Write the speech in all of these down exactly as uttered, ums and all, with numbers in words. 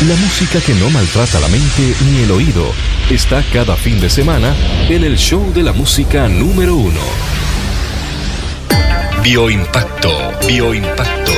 La música que no maltrata la mente ni el oído está cada fin de semana en el show de la música número uno. Bioimpacto, Bioimpacto.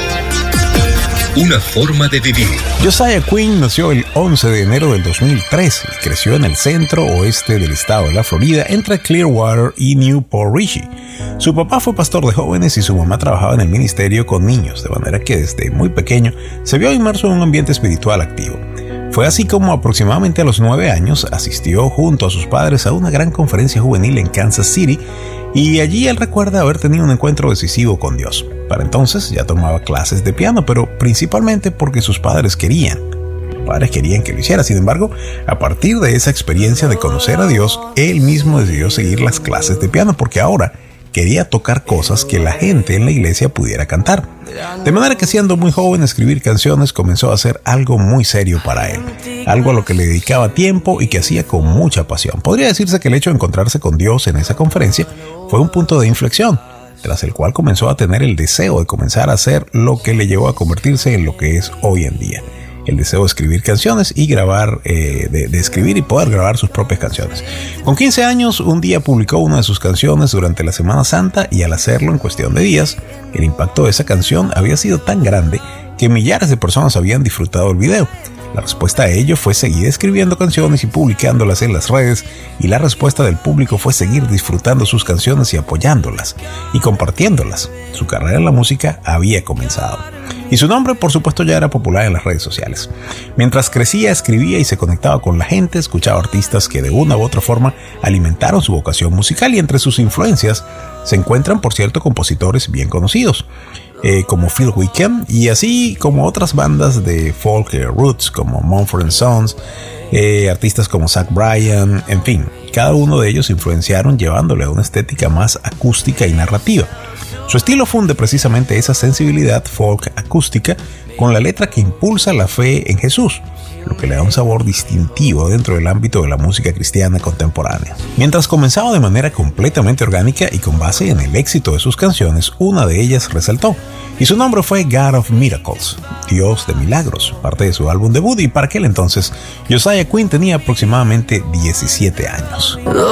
Una forma de vivir. Josiah Quinn nació el once de enero del dos mil tres y creció en el centro oeste del estado de la Florida, entre Clearwater y Newport Richey. Su papá fue pastor de jóvenes y su mamá trabajaba en el ministerio con niños, de manera que desde muy pequeño se vio inmerso en un ambiente espiritual activo. Fue así como aproximadamente a los nueve años asistió junto a sus padres a una gran conferencia juvenil en Kansas City, y allí él recuerda haber tenido un encuentro decisivo con Dios. Para entonces ya tomaba clases de piano, pero principalmente porque sus padres querían. Sus padres querían que lo hiciera. Sin embargo, a partir de esa experiencia de conocer a Dios, él mismo decidió seguir las clases de piano, porque ahora quería tocar cosas que la gente en la iglesia pudiera cantar. De manera que, siendo muy joven, escribir canciones comenzó a ser algo muy serio para él, algo a lo que le dedicaba tiempo y que hacía con mucha pasión. Podría decirse que el hecho de encontrarse con Dios en esa conferencia fue un punto de inflexión, tras el cual comenzó a tener el deseo de comenzar a hacer lo que le llevó a convertirse en lo que es hoy en día. El deseo de escribir canciones y grabar, eh, de, de escribir y poder grabar sus propias canciones. Con quince años, un día publicó una de sus canciones durante la Semana Santa, y al hacerlo en cuestión de días, el impacto de esa canción había sido tan grande que millares de personas habían disfrutado el video. La respuesta a ello fue seguir escribiendo canciones y publicándolas en las redes, y la respuesta del público fue seguir disfrutando sus canciones y apoyándolas y compartiéndolas. Su carrera en la música había comenzado, y su nombre, por supuesto, ya era popular en las redes sociales. Mientras crecía, escribía y se conectaba con la gente, escuchaba artistas que de una u otra forma alimentaron su vocación musical, y entre sus influencias se encuentran, por cierto, compositores bien conocidos, Eh, como Phil Wickham, y así como otras bandas de folk eh, roots como Mumford and Sons, eh, artistas como Zach Bryan, en fin, cada uno de ellos influenciaron llevándole a una estética más acústica y narrativa. Su estilo funde precisamente esa sensibilidad folk acústica con la letra que impulsa la fe en Jesús, lo que le da un sabor distintivo dentro del ámbito de la música cristiana contemporánea. Mientras comenzaba de manera completamente orgánica y con base en el éxito de sus canciones, una de ellas resaltó, y su nombre fue God of Miracles, Dios de Milagros, parte de su álbum debut, y para aquel entonces Josiah Quinn tenía aproximadamente diecisiete años.